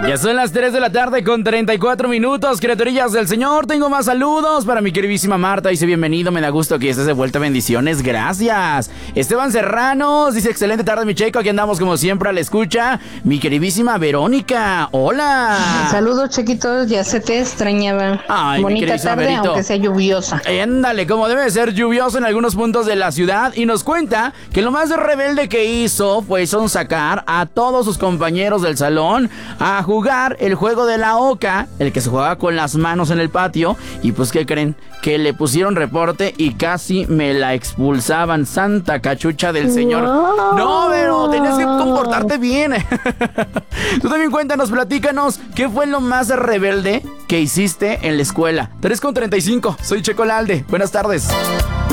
Ya son las 3 de la tarde con 34 minutos, criaturillas del Señor. Tengo más saludos para mi queridísima Marta. Dice bienvenido, me da gusto que estés de vuelta, bendiciones, gracias. Esteban Serranos dice excelente tarde mi Checo, aquí andamos como siempre a la escucha. Mi queridísima Verónica, hola. Saludos chiquitos, ya se te extrañaba. Ay, bonita tarde, Verito, aunque sea lluviosa. Ándale, como debe ser lluvioso en algunos puntos de la ciudad. Y nos cuenta que lo más rebelde que hizo fue sacar a todos sus compañeros del salón a jugar el juego de la oca, el que se jugaba con las manos en el patio. Y pues, ¿qué creen? Que le pusieron reporte y casi me la expulsaban. Santa cachucha del Señor. No, pero tenías que comportarte bien. Tú también cuéntanos, platícanos, ¿qué fue lo más rebelde que hiciste en la escuela? 3:35, soy Checo Lalde. Buenas tardes.